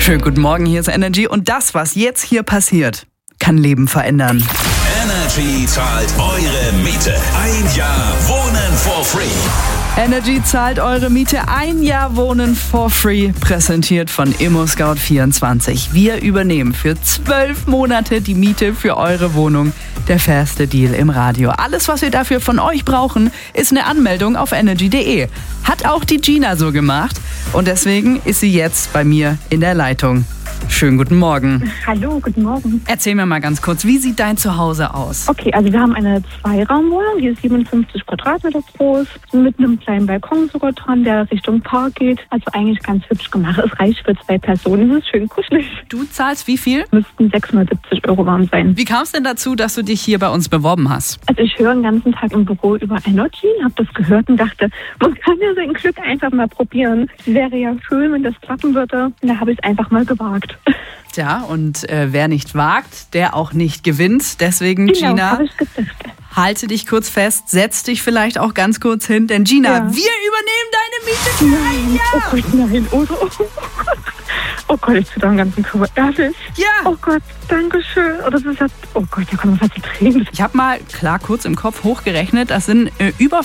Schönen guten Morgen, hier ist Energy und das, was jetzt hier passiert, kann Leben verändern. Energy zahlt eure Miete. Ein Jahr Wohnen for free. Energy zahlt eure Miete. Ein Jahr Wohnen for free. Präsentiert von ImmoScout24. Wir übernehmen für 12 Monate die Miete für eure Wohnung. Der fairste Deal im Radio. Alles, was wir dafür von euch brauchen, ist eine Anmeldung auf energy.de. Hat auch die Gina so gemacht. Und deswegen ist sie jetzt bei mir in der Leitung. Schönen guten Morgen. Hallo, guten Morgen. Erzähl mir mal ganz kurz, wie sieht dein Zuhause aus? Okay, also wir haben eine Zweiraumwohnung, die ist 57 Quadratmeter groß, mit einem kleinen Balkon sogar dran, der Richtung Park geht. Also eigentlich ganz hübsch gemacht. Es reicht für 2 Personen, es ist schön kuschelig. Du zahlst wie viel? Müssten 670 € warm sein. Wie kam es denn dazu, dass du dich hier bei uns beworben hast? Also ich höre den ganzen Tag im Büro über Energy, habe das gehört und dachte, man kann ja sein Glück einfach mal probieren. Es wäre ja schön, wenn das klappen würde. Und da habe ich es einfach mal gewagt. Ja, und wer nicht wagt, der auch nicht gewinnt. Deswegen, Genau, Gina, habe ich gedacht. halte dich kurz fest, setz dich vielleicht auch ganz kurz hin. Denn Gina, Ja. wir übernehmen deine Miete für ein Jahr. Oh Gott, nein. Oh Gott, ich tue da einen ganzen Körper. Ehrlich? Ja. Oh Gott, danke schön. Oh, das ist ja, oh Gott, da kommen fast die Tränen. Ich habe mal, klar, kurz im Kopf hochgerechnet, das sind über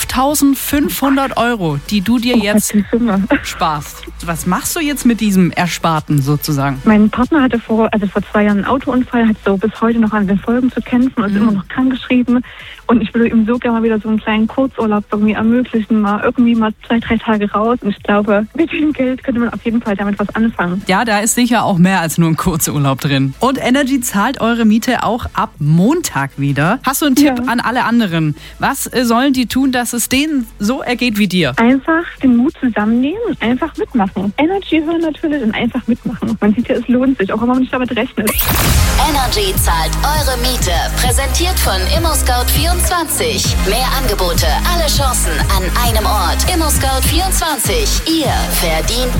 5.500 €, die du dir jetzt Die Summe. sparst. Was machst du jetzt mit diesem Ersparten sozusagen? Mein Partner hatte vor 2 Jahren einen Autounfall, hat so bis heute noch an den Folgen zu kämpfen und ist immer noch krankgeschrieben. Und ich würde ihm so gerne mal wieder so einen kleinen Kurzurlaub irgendwie ermöglichen, mal 2, 3 Tage raus. Und ich glaube, mit dem Geld könnte man auf jeden Fall damit was anfangen. Ja, da ist sicher auch mehr als nur ein Kurzurlaub drin. Und Energy zahlt eure Miete auch ab Montag wieder. Hast du einen Tipp an alle anderen? Was sollen die tun, dass es denen so ergeht wie dir? Einfach den Mut zusammennehmen und einfach mitmachen. Energy hören natürlich und einfach mitmachen. Man sieht ja, es lohnt sich, auch wenn man nicht damit rechnet. Energy zahlt eure Miete. Präsentiert von ImmoScout24. Mehr Angebote, alle Chancen an einem Ort. ImmoScout24. Ihr verdient